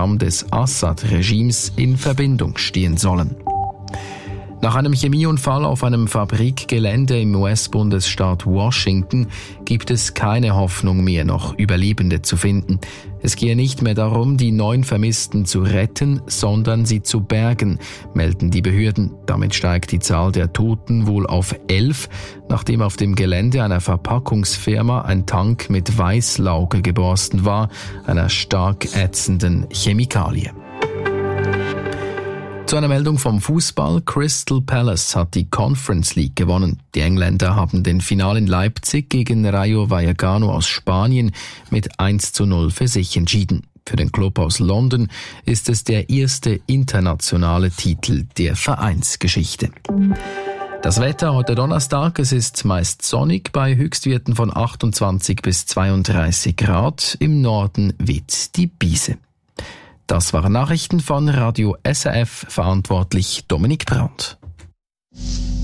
Programm des Assad-Regimes in Verbindung stehen sollen. Nach einem Chemieunfall auf einem Fabrikgelände im US-Bundesstaat Washington gibt es keine Hoffnung mehr, noch Überlebende zu finden. Es gehe nicht mehr darum, die 9 Vermissten zu retten, sondern sie zu bergen, melden die Behörden. Damit steigt die Zahl der Toten wohl auf 11, nachdem auf dem Gelände einer Verpackungsfirma ein Tank mit Weißlauge geborsten war, einer stark ätzenden Chemikalie. Zu einer Meldung vom Fußball. Crystal Palace hat die Conference League gewonnen. Die Engländer haben den Final in Leipzig gegen Rayo Vallecano aus Spanien mit 1:0 für sich entschieden. Für den Club aus London ist es der erste internationale Titel der Vereinsgeschichte. Das Wetter heute Donnerstag, es ist meist sonnig bei Höchstwerten von 28 bis 32 Grad. Im Norden weht die Biese. Das waren Nachrichten von Radio SRF, verantwortlich Dominik Brandt.